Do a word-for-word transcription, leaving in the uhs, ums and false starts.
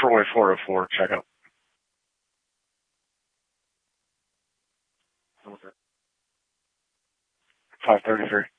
Troy four oh four, check out. five thirty-three.